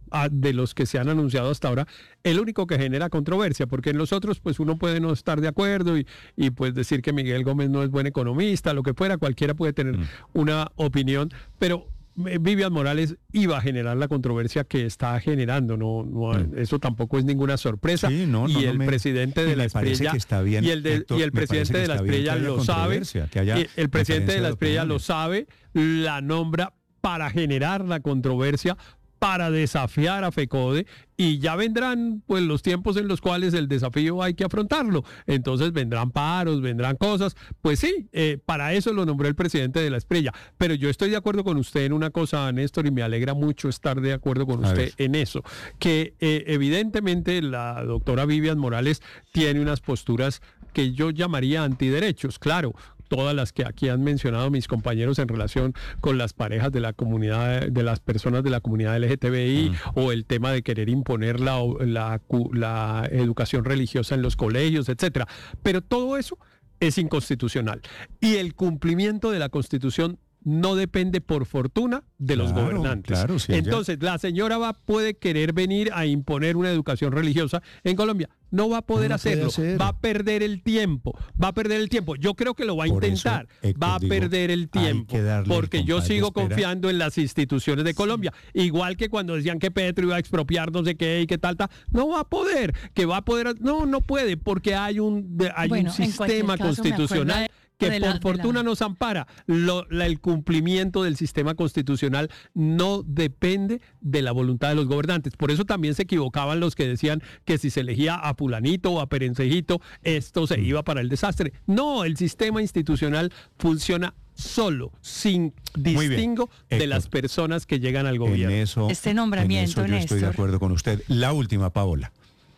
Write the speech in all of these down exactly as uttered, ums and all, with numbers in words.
a, de los que se han anunciado hasta ahora, el único que genera controversia, porque en los otros pues uno puede no estar de acuerdo y, y pues decir que Miguel Gómez no es buen economista, lo que fuera, cualquiera puede tener mm. una opinión, pero Vivian Morales iba a generar la controversia que está generando, no, no mm. eso tampoco es ninguna sorpresa. Sí, no, y no, el no me, presidente de la Espriella y el, de, Héctor, y el presidente de la Espriella lo sabe, el presidente de la Espriella lo sabe, la nombra para generar la controversia, para desafiar a FECODE, y ya vendrán pues los tiempos en los cuales el desafío hay que afrontarlo. Entonces vendrán paros, vendrán cosas. Pues sí, eh, para eso lo nombró el presidente de la Espriella. Pero yo estoy de acuerdo con usted en una cosa, Néstor, y me alegra mucho estar de acuerdo con a usted ver. en eso, que eh, evidentemente la doctora Vivian Morales tiene unas posturas que yo llamaría antiderechos, claro, todas las que aquí han mencionado mis compañeros en relación con las parejas de la comunidad, de las personas de la comunidad L G T B I, mm. o el tema de querer imponer la, la, la educación religiosa en los colegios, etcétera. Pero todo eso es inconstitucional. Y el cumplimiento de la Constitución no depende, por fortuna, de claro, los gobernantes. Claro, sí, Entonces, ella... la señora va puede querer venir a imponer una educación religiosa en Colombia. No va a poder no hacerlo. Hacer. Va a perder el tiempo. Va a perder el tiempo. Yo creo que lo va a Por intentar. Eso, Héctor, va a digo, perder el tiempo. Porque yo sigo confiando en las instituciones de Colombia. Sí. Igual que cuando decían que Petro iba a expropiar no sé qué y qué tal, tal. No va a poder. Que va a poder. No, no puede. Porque hay un, hay bueno, un sistema constitucional que por la, fortuna la... nos ampara. Lo, la, el cumplimiento del sistema constitucional no depende de la voluntad de los gobernantes. Por eso también se equivocaban los que decían que si se elegía a Pulanito o a Perencejito, esto se iba para el desastre. No, el sistema institucional funciona solo, sin distingo de las personas que llegan al gobierno. En eso, este nombramiento, en eso yo Néstor, estoy de acuerdo con usted. La última, Paola.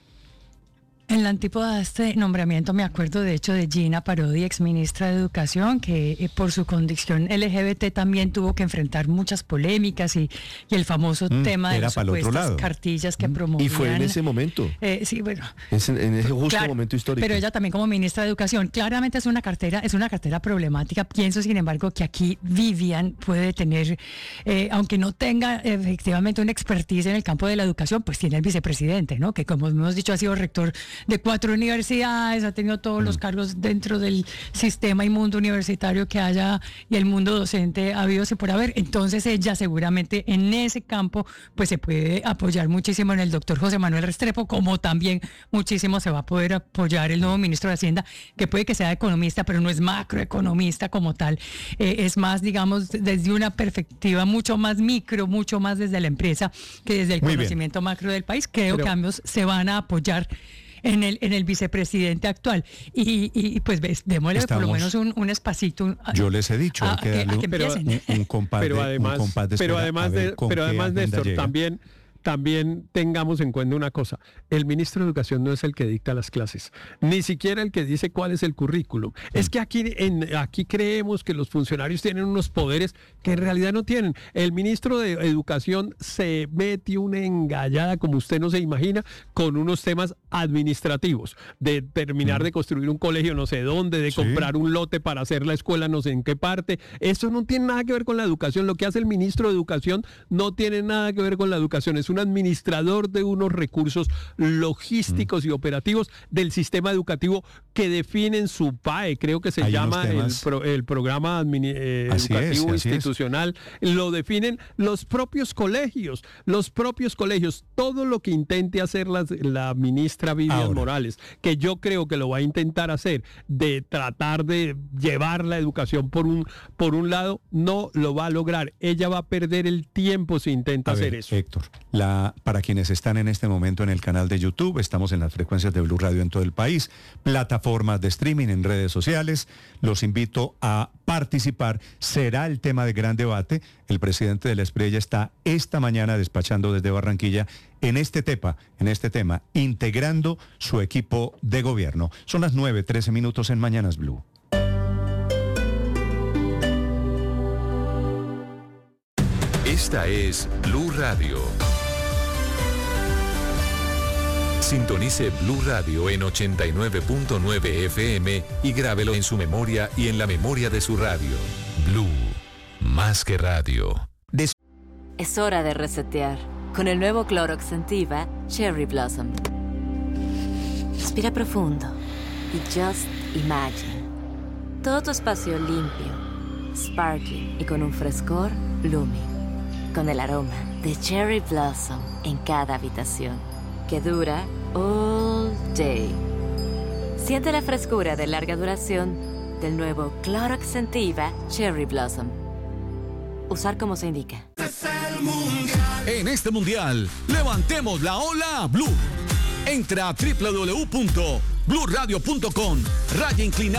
En la antípoda de este nombramiento me acuerdo de hecho de Gina Parodi, exministra de Educación, que eh, por su condición L G B T también tuvo que enfrentar muchas polémicas y, y el famoso mm, tema de las supuestas cartillas que mm. promovían. Y fue en ese momento. Eh, sí, bueno. Es en, en ese justo claro, momento histórico. Pero ella también como ministra de Educación, claramente es una cartera, es una cartera problemática. Pienso, sin embargo, que aquí Vivian puede tener, eh, aunque no tenga efectivamente una expertise en el campo de la educación, pues tiene el vicepresidente, ¿no? Que como hemos dicho ha sido rector de cuatro universidades, ha tenido todos mm. los cargos dentro del sistema y mundo universitario que haya y el mundo docente habido y por haber. Entonces ella seguramente en ese campo pues se puede apoyar muchísimo en el doctor José Manuel Restrepo, como también muchísimo se va a poder apoyar el nuevo ministro de Hacienda, que puede que sea economista, pero no es macroeconomista como tal, eh, es más, digamos, desde una perspectiva mucho más micro, mucho más desde la empresa que desde el Muy conocimiento bien. macro del país. Creo pero... que ambos se van a apoyar en el en el vicepresidente actual y, y pues ves, démosle Estamos, por lo menos un, un espacito. Un, yo les he dicho a, que darle a que un, un, un compás pero además, un compás de pero además, de, pero además Néstor, llega. también también tengamos en cuenta una cosa, el ministro de Educación no es el que dicta las clases, ni siquiera el que dice cuál es el currículum. Sí. Es que aquí, en, aquí creemos que los funcionarios tienen unos poderes que en realidad no tienen. El ministro de Educación se mete una engallada, como usted no se imagina, con unos temas administrativos, de terminar mm. de construir un colegio no sé dónde, de sí. comprar un lote para hacer la escuela no sé en qué parte. Eso no tiene nada que ver con la educación. Lo que hace el ministro de Educación no tiene nada que ver con la educación. Es un administrador de unos recursos logísticos mm. y operativos del sistema educativo que definen su P A E, creo que se Hay llama el, pro, el programa eh, educativo es, institucional, es. Lo definen los propios colegios, los propios colegios, todo lo que intente hacer la, la ministra Vivian Ahora. Morales, que yo creo que lo va a intentar hacer, de tratar de llevar la educación por un, por un lado, no lo va a lograr. Ella va a perder el tiempo si intenta a hacer ver, eso. Héctor, La, para quienes están en este momento en el canal de YouTube, estamos en las frecuencias de Blue Radio en todo el país, plataformas de streaming en redes sociales, los invito a participar, será el tema de gran debate. El presidente de la Espriella está esta mañana despachando desde Barranquilla en este tema, en este tema, integrando su equipo de gobierno. Son las nueve, trece minutos en Mañanas Blue. Esta es Blue Radio. Sintonice Blue Radio en ochenta y nueve punto nueve F M y grábelo en su memoria y en la memoria de su radio. Blue, más que radio. Es hora de resetear. con el nuevo Clorox Scentiva Cherry Blossom. Respira profundo y just imagine. Todo tu espacio limpio, sparkling y con un frescor blooming. Con el aroma de Cherry Blossom en cada habitación, que dura all day. Siente la frescura de larga duración del nuevo Clorox Scentiva Cherry Blossom. Usar como se indica. En este mundial, levantemos la ola Blue. Entra a doble u doble u doble u punto blue radio punto com, raya inclinada.